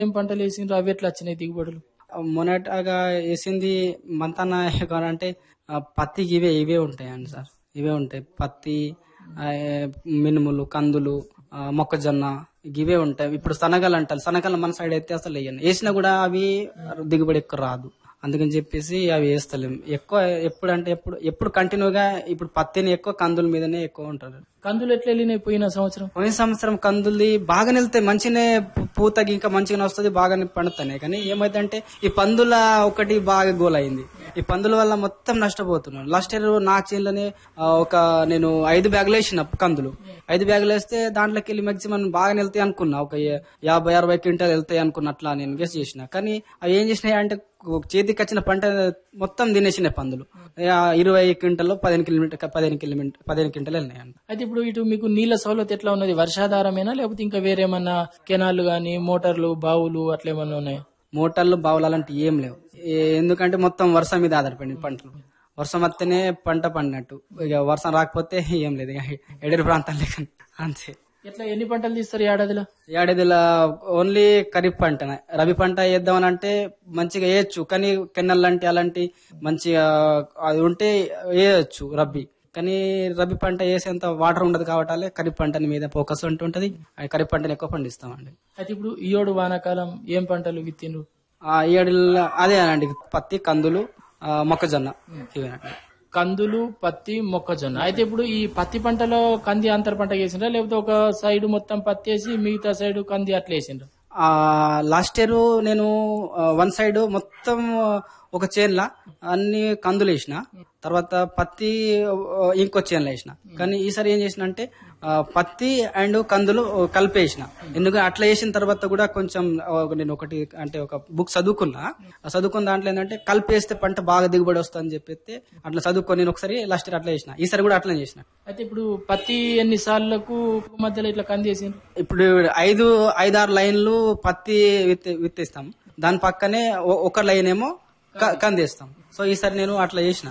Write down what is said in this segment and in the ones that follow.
ఏం పంటలు వేసిండ్రు, అవి ఎట్లా వచ్చినాయి దిగుబడులు? మొన్నటగా వేసింది మంతన్న అంటే పత్తికి ఇవే ఉంటాయండి సార్. ఇవే ఉంటాయి పత్తి, ఆ, మినుములు, కందులు, మొక్కజొన్న ఇవే ఉంటాయి. ఇప్పుడు శనగలు అంటారు, శనగలు మన సైడ్ అయితే అసలు వేసినా కూడా అవి దిగుబడి ఎక్కువ రాదు. అందుకని చెప్పేసి అవి వేస్తలేం ఎక్కువ. ఎప్పుడు కంటిన్యూగా ఇప్పుడు పత్తిని ఎక్కువ, కందుల మీదనే ఎక్కువ ఉంటారు. కందులు ఎట్లా వెళ్ళినాయి పోయిన సంవత్సరం? పోయిన సంవత్సరం కందుల్ది బాగానే వెళ్తాయి, మంచిగానే పూతకి ఇంకా మంచిగానే వస్తుంది, బాగానే పండుతున్నాయి. కానీ ఏమైందంటే ఈ పందుల ఒకటి బాగా గోల్ అయింది. ఈ పందుల వల్ల మొత్తం నష్టపోతున్నాను. లాస్ట్ ఇయర్ నా చేనులోనే నేను 5 బ్యాగులు వేసిన కందులు. 5 బ్యాగులు వేస్తే దాంట్లోకి వెళ్ళి మాక్సిమం బాగానే వెళ్తాయి అనుకున్నా, ఒక 50-60 క్వింటాలు వెళ్తాయి అనుకున్నా, అట్లా నేను గెస్ చేసిన. కానీ అవి ఏం చేసినాయి అంటే చేతికి వచ్చిన పంట మొత్తం తినేసినాయి పందులు. 20 క్వింటల్లో 15 క్వింటల్ వెళ్ళినాయి. అయితే ఇప్పుడు ఇటు మీకు నీళ్ల సౌలత్ ఎట్లా ఉన్నది? వర్షాధారమేనా లేకపోతే ఇంకా వేరేమన్నా కెనాలు గానీ మోటార్లు, బావులు అట్లా ఏమన్నా ఉన్నాయా? మోటార్లు, బావులు అలాంటివి ఏం లేవు. ఎందుకంటే మొత్తం వర్షం మీద ఆధారపడింది పంటలు. వర్షం వస్తేనే పంట పండినట్టు, ఇక వర్షం రాకపోతే ఏం లేదు, ఇక ఎడరి ప్రాంతాలు లేక అంతే. ఎట్లా ఎన్ని పంటలు తీస్తారు ఏడాదిలో? ఏడాదిలో ఓన్లీ ఖరీఫ్ పంట. రబీ పంట వేద్దామని అంటే మంచిగా వేయచ్చు, కానీ కెన్నల్ లాంటి అలాంటి మంచిగా అది ఉంటే వేయచ్చు రబీ. కానీ రబీ పంట వేసేంత వాటర్ ఉండదు కాబట్టి ఖరీఫ్ పంటని మీద ఫోకస్ ఉంటుంటది. ఖరీఫ్ పంటని ఎక్కువ పండిస్తామండి. అయితే ఇప్పుడు ఈ ఏడు వానాకాలం ఏం పంటలు విత్తిండ్రు? ఈ ఏడులో అదే అండి, పత్తి, కందులు, మొక్కజొన్న ఇవేనండి. కందులు, పత్తి, మొక్కజొన్న. అయితే ఇప్పుడు ఈ పత్తి పంటలో కంది అంతర పంట వేసిండ్రా లేకపోతే ఒక సైడ్ మొత్తం పత్తి వేసి మిగతా సైడ్ కంది అట్లా వేసిండ్రా? లాస్ట్ ఇయర్ నేను వన్ సైడ్ మొత్తం ఒక చేన్ల అన్ని కందులు వేసిన, తర్వాత పత్తి ఇంకో చేన్ల వేసిన. కానీ ఈసారి ఏం చేసిన అంటే పత్తి అండ్ కందులు కలిపేసిన. ఎందుకంటే అట్లా వేసిన తర్వాత కూడా కొంచెం నేను ఒక బుక్ చదువుకున్న దాంట్లో ఏంటంటే కలిపేస్తే పంట బాగా దిగుబడి వస్తుంది అని చెప్పి అట్లా చదువుకొని నేను ఒకసారి లాస్ట్ ఇయర్ అట్లా చేసిన, ఈసారి కూడా అట్లా చేసిన. అయితే ఇప్పుడు పత్తి ఎన్ని సార్లకు మధ్యలో ఇట్లా కంది వేసిండ్రు? ఇప్పుడు 5-6 లైన్లు పత్తి విత్తేస్తాం, దాని పక్కనే ఒక లైన్ ఏమో కందేస్తాం. సో ఈసారి నేను అట్లా చేసిన,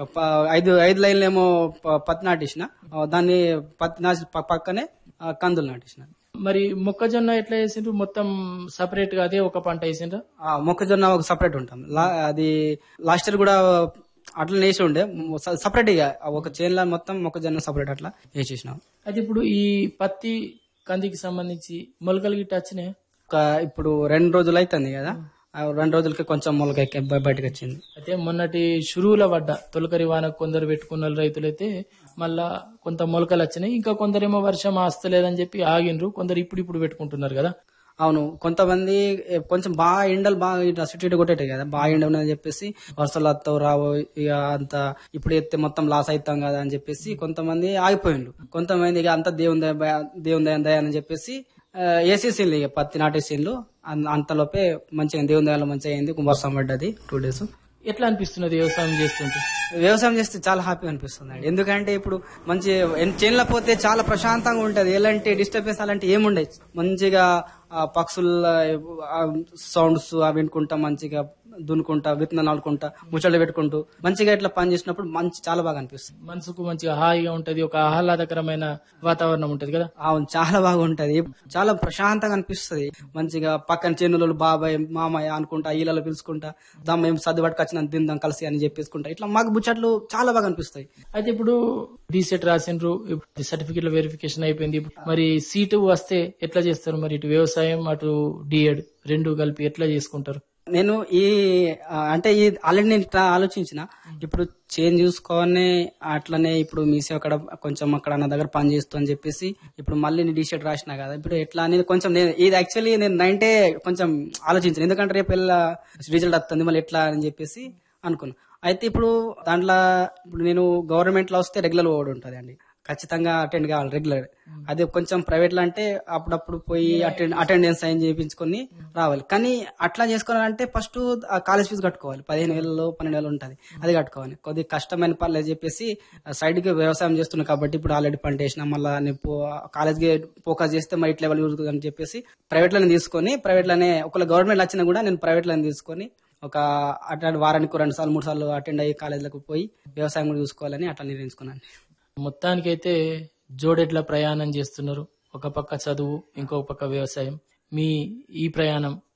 5 లైన్లు ఏమో పత్తి నాటేసిన, దాన్ని పత్తి నాటి పక్కనే కందులు నాటేసిన. మరి మొక్కజొన్న ఎట్లా వేసిండ్రు? మొత్తం సపరేట్ గా అదే ఒక పంట వేసిండ్రా? మొక్కజొన్న ఒక సపరేట్ ఉంటాం. అది లాస్ట్ ఇయర్ కూడా అట్లా వేసి ఉండే సపరేట్ గా ఒక చేన్ల మొత్తం మొక్కజొన్న సపరేట్ అట్లా వేసేసినాం. అయితే ఇప్పుడు ఈ పత్తి, కందికి సంబంధించి మొలకలు గిట్ట వచ్చినాయి? ఇప్పుడు 2 రోజులు అవుతుంది కదా, 2 రోజులకి కొంచెం మొలక బయటకు వచ్చింది. అయితే మొన్నటి షురువుల పడ్డ తొలకరి వాన కొందరు పెట్టుకున్న రైతులైతే మళ్ళా కొంత మొలకలు వచ్చినాయి, ఇంకా కొందరేమో వర్షం ఆస్తలేదని చెప్పి ఆగిండ్రు, కొందరు ఇప్పుడు పెట్టుకుంటున్నారు కదా. అవును, కొంతమంది కొంచెం బాగా ఎండలు బాగా సిటీ కొట్టేటాయి కదా, బాగా ఎండ ఉన్నదని చెప్పేసి వర్షాలు వస్తావు రావు ఇక అంత ఇప్పుడు ఎత్తే మొత్తం లాస్ అవుతాం కదా అని చెప్పేసి కొంతమంది ఆగిపోయిండ్రు. కొంతమంది ఇక అంతా దేవుని దయ అని చెప్పేసి వేసేసిండ్రు, ఇక పత్తి నాటేసిండ్రు. అంతలోపే మంచిగా దేవుని దయలో మంచిగా అయింది, వర్షం పడ్డది 2 days. ఎట్లా అనిపిస్తున్నది వ్యవసాయం చేస్తుంటే? వ్యవసాయం చేస్తే చాలా హ్యాపీగా అనిపిస్తుంది అండి. ఎందుకంటే ఇప్పుడు మంచి చేనులో పోతే చాలా ప్రశాంతంగా ఉంటది, ఎలాంటి డిస్టర్బెన్స్ అలాంటి ఏముండదు. మంచిగా పక్షుల సౌండ్స్ అవి వినుకుంటా, మంచిగా దున్నుకుంటా, విత్తనాలు ఆడుకుంటా, ముచ్చట్లు పెట్టుకుంటూ మంచిగా ఇట్లా పని చేసినప్పుడు చాలా బాగా అనిపిస్తుంది. మనసుకు మంచిగా హాయిగా ఉంటది, ఒక ఆహ్లాదకరమైన వాతావరణం ఉంటది కదా. అవును, చాలా బాగా ఉంటది, చాలా ప్రశాంతంగా అనిపిస్తుంది. మంచిగా పక్కన చేనులు బాబాయ్ మామయ్య అనుకుంటా, ఈలలో పిలుచుకుంటా, దమ్మ ఏం సర్దు పట్టుకొచ్చిన తిందాం కలిసి అని చెప్పేసుకుంటా, ఇట్లా మాకు ముచ్చట్లు చాలా బాగా అనిపిస్తాయి. అయితే ఇప్పుడు డీసెట్ రాసిండ్రు, సర్టిఫికెట్ల వెరిఫికేషన్ అయిపోయింది, మరి సీటు వస్తే ఎట్లా చేస్తారు? మరి ఇటు వ్యవసాయం అటు డిఎడ్ రెండు కలిపి ఎట్లా చేసుకుంటారు? నేను ఆల్రెడీ నేను ఆలోచించిన, ఇప్పుడు చేంజ్ చూసుకొని అట్లనే ఇప్పుడు మీసే అక్కడ కొంచెం అక్కడ నా దగ్గర పని చేస్తూ అని చెప్పేసి ఇప్పుడు మళ్ళీ నేను టీషర్ట్ రాసినా కదా, ఇప్పుడు ఎట్లా అనేది కొంచెం ఇది యాక్చువల్లీ నేను నైన్టే కొంచెం ఆలోచించాను. ఎందుకంటే రేపు రిజల్ట్ వస్తుంది మళ్ళీ ఎట్లా అని చెప్పేసి అనుకున్నా. అయితే ఇప్పుడు దాంట్లో ఇప్పుడు నేను గవర్నమెంట్ లో వస్తే రెగ్యులర్ ఓడి ఉంటుంది అండి, ఖచ్చితంగా అటెండ్ కావాలి రెగ్యులర్. అదే కొంచెం ప్రైవేట్ లో అంటే అప్పుడప్పుడు పోయి అటెండెన్స్ సైన్ చేయించుకొని రావాలి. కానీ అట్లా చేసుకోవాలంటే ఫస్ట్ కాలేజ్ ఫీజు కట్టుకోవాలి, 15,000-12,000 ఉంటుంది, అది కట్టుకోవాలి. కొద్దిగా కష్టమైన పనులు చెప్పేసి సైడ్ కి వ్యవసాయం చేస్తున్నా కాబట్టి ఇప్పుడు ఆల్రెడీ పంట వేసిన, మళ్ళీ నేను కాలేజ్కి ఫోకస్ చేస్తే మరి ఇట్లా లెవెల్ కుదురుతుంది అని చెప్పేసి ప్రైవేట్ లోనే తీసుకొని, ప్రైవేట్ లోనే ఒకవేళ గవర్నమెంట్ వచ్చినా కూడా నేను ప్రైవేట్ లోనే తీసుకొని ఒక అటెండ్ వారానికి 2 సార్లు 3 సార్లు అటెండ్ అయ్యి కాలేజీలకు పోయి వ్యవసాయం కూడా చూసుకోవాలని అట్లా నిర్ణయించుకున్నాను. మొత్తానికైతే జోడెడ్ల ప్రయాణం చేస్తున్నారు, ఒక పక్క చదువు ఇంకొక పక్క వ్యవసాయం. మీ ఈ ప్రయాణం